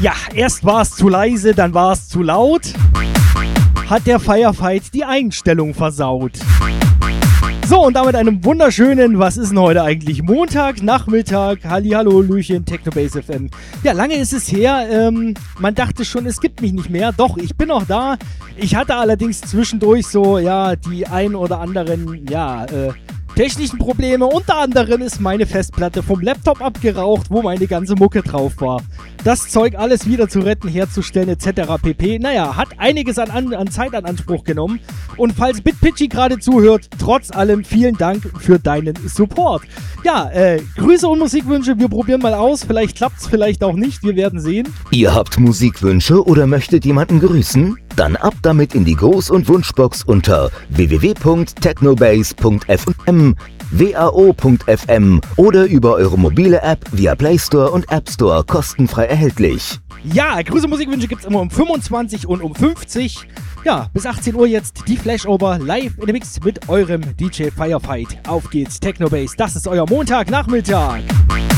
Ja, erst war es zu leise, dann war es zu laut. Hat der Firefight die Einstellung versaut. So, und damit einem wunderschönen, was ist denn heute eigentlich? Montag, Nachmittag, Hallihallo, Lüchen, Technobase FM. Ja, lange ist es her, man dachte schon, es gibt mich nicht mehr. Doch, ich bin noch da. Ich hatte allerdings zwischendurch so, ja, die ein oder anderen, technischen Probleme. Unter anderem ist meine Festplatte vom Laptop abgeraucht, wo meine ganze Mucke drauf war. Das Zeug alles wieder zu retten, herzustellen etc. pp. Naja, hat einiges an Zeit in Anspruch genommen. Und falls BitPitchy gerade zuhört, trotz allem vielen Dank für deinen Support. Ja, Grüße und Musikwünsche, wir probieren mal aus. Vielleicht klappt's, vielleicht auch nicht, wir werden sehen. Ihr habt Musikwünsche oder möchtet jemanden grüßen? Dann ab damit in die Gruß- und Wunschbox unter www.technobase.fm, wao.fm oder über eure mobile App via Play Store und App Store kostenfrei erhältlich. Ja, Grüße und Musikwünsche gibt's immer um 25 und um 50. Ja, bis 18 Uhr jetzt die Flashover live in der Mix mit eurem DJ Firefight. Auf geht's, Technobase, das ist euer Montagnachmittag.